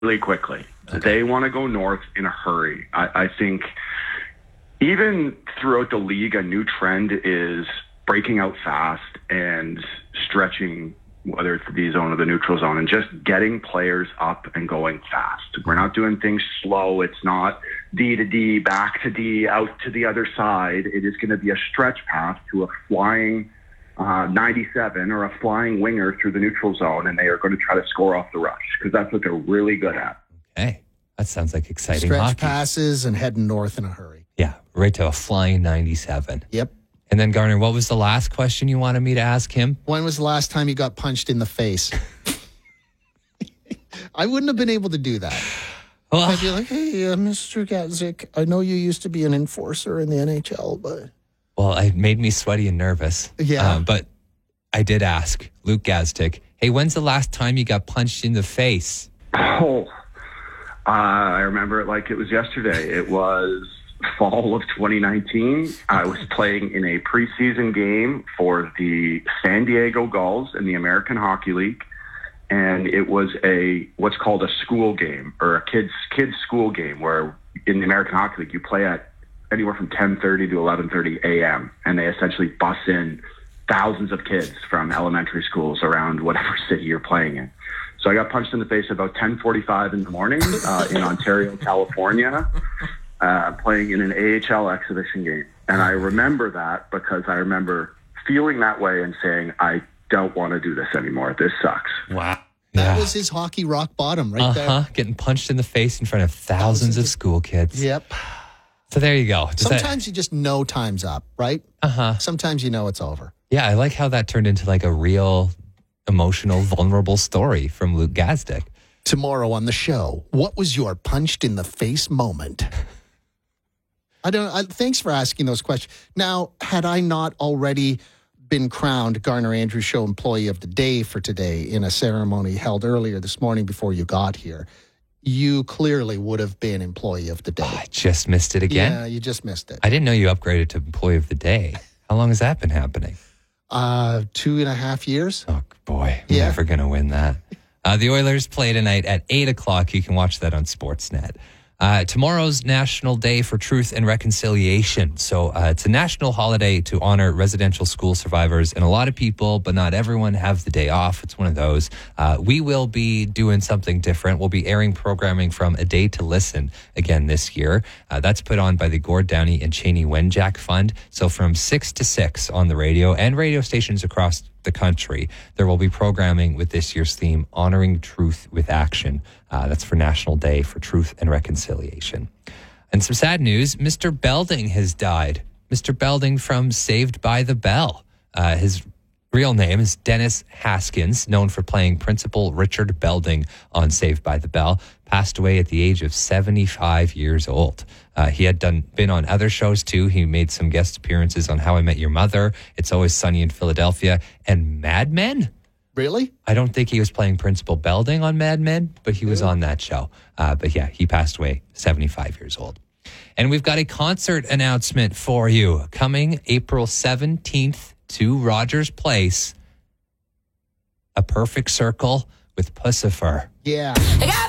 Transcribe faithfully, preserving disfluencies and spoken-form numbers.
really quickly. Okay. They want to go north in a hurry. I, I think even throughout the league, a new trend is breaking out fast and stretching, whether it's the D zone or the neutral zone, and just getting players up and going fast. We're not doing things slow. It's not D to D, back to D, out to the other side. It is going to be a stretch pass to a flying uh, ninety-seven or a flying winger through the neutral zone, and they are going to try to score off the rush because that's what they're really good at. Okay. That sounds like exciting Stretch hockey. passes and heading north in a hurry. Yeah, right to a flying ninety-seven. Yep. And then, Garner, what was the last question you wanted me to ask him? When was the last time you got punched in the face? I wouldn't have been able to do that. Well, I'd be like, hey, uh, Mister Gatzik, I know you used to be an enforcer in the N H L, but... well, it made me sweaty and nervous. Yeah. Uh, but I did ask Luke Gazdic, hey, when's the last time you got punched in the face? Oh, uh, I remember it like it was yesterday. It was fall of twenty nineteen. I was playing in a preseason game for the San Diego Gulls in the American Hockey League. And it was a what's called a school game, or a kids kids school game, where in the American Hockey League you play at anywhere from ten thirty to eleven thirty a.m. and they essentially bus in thousands of kids from elementary schools around whatever city you're playing in. So I got punched in the face about ten forty-five in the morning uh, in Ontario, California, uh, playing in an A H L exhibition game. And I remember that because I remember feeling that way and saying, I don't want to do this anymore. This sucks. Wow. That Yeah. was his hockey rock bottom right Uh-huh. Getting punched in the face in front of thousands of school kids. there. Yep. So there you go. Does Sometimes you just know time's up, right? that, uh-huh. Sometimes you know it's over. Yeah, I like how that turned into like a real emotional, vulnerable story from Luke Gazdic. Tomorrow on the show, what was your punched in the face moment? I don't. I, thanks for asking those questions. Now, had I not already been crowned Garner Andrews Show Employee of the Day for today in a ceremony held earlier this morning before you got here, you clearly would have been Employee of the Day. Oh, I just missed it again. Yeah, you just missed it. I didn't know you upgraded to Employee of the Day. How long has that been happening? Uh, two and a half years. Oh, boy. I'm Yeah. never going to win that. Uh, the Oilers play tonight at eight o'clock. You can watch that on Sportsnet. Uh, tomorrow's National Day for Truth and Reconciliation. So uh, it's a national holiday to honor residential school survivors. And a lot of people, but not everyone, have the day off. It's one of those. Uh, we will be doing something different. We'll be airing programming from A Day to Listen again this year. Uh, that's put on by the Gord Downey and Cheney Wenjack Fund. So from six to six on the radio and radio stations across the country, there will be programming with this year's theme, Honoring Truth with Action. Uh, that's for National Day for Truth and Reconciliation. And some sad news, Mister Belding has died. Mister Belding from Saved by the Bell. Uh, his real name is Dennis Haskins, known for playing Principal Richard Belding on Saved by the Bell, passed away at the age of seventy-five years old. Uh, he had done been on other shows too. He made some guest appearances on How I Met Your Mother, It's Always Sunny in Philadelphia, and Mad Men. Really? I don't think he was playing Principal Belding on Mad Men, but he was on that show. Uh, but yeah, he passed away, seventy-five years old. And we've got a concert announcement for you coming April seventeenth to Rogers Place. A Perfect Circle with Pussifer. Yeah. I got